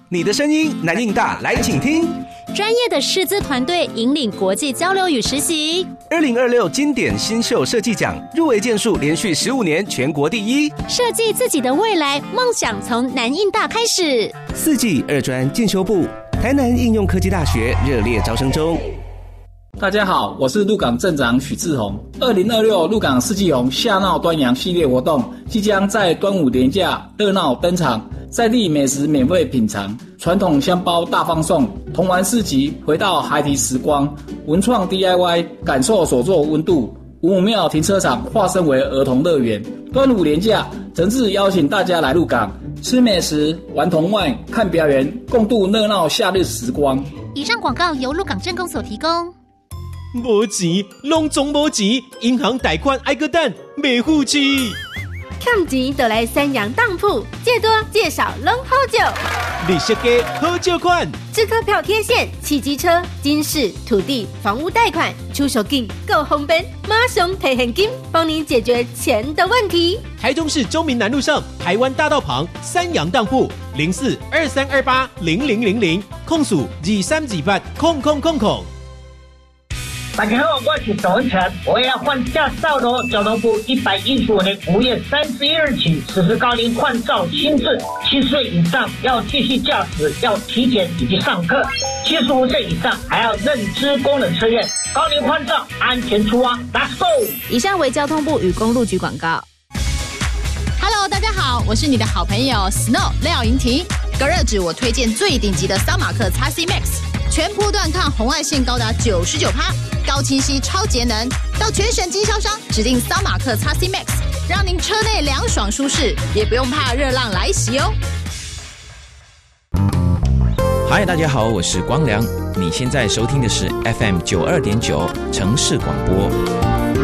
你的声音南印大来倾听， 专业的师资团队引领国际交流与实习。 2026经典新秀设计奖入围件数连续15年全国第一， 设计自己的未来，梦想从南印大开始。 4技2专进修部，台南应用科技大学热烈招生中。 大家好，我是鹿港镇长许志宏。2026鹿港四季红夏闹端阳系列活动即将在端午连假热闹登场，在地美食免费品尝，传统香包大放送，童玩市集回到孩提时光，文创 DIY 感受手作温度，五武庙停车场化身为儿童乐园。端午连假，诚挚邀请大家来鹿港吃美食、玩童玩、看表演，共度热闹夏日时光。 以上广告由鹿港镇公所提供。 没钱，拢总没钱，银行贷款爱个等，没付起。 欠钱就来三洋当铺，借多借少拢好借。 利息低，好借款。 支科票贴现，汽机车、金饰、土地、房屋贷款，出手金够方便，马上提现金，帮您解决钱的问题。 台中市中民南路上，台湾大道旁三洋当铺0423280000，控诉23280000。 大家好，我是周文成，我要换驾照咯。交通部115年5月31日起实施高龄换照新制，7岁以上要继续驾驶，要体检以及上课；75岁以上还要认知功能测验。高龄换照，安全出发 ，Let's go！ 以上为交通部与公路局广告。 Hello， 大家好，我是你的好朋友 Snow 廖莹婷。隔热纸我推荐最顶级的桑马克 XC Max， 全波段抗红外线高达99%，高清晰超节能，到全省经销商指定桑马克 XC Max， 让您车内凉爽舒适，也不用怕热浪来袭哦。 嗨，大家好，我是光良，你现在收听的是 FM 92.9城市广播。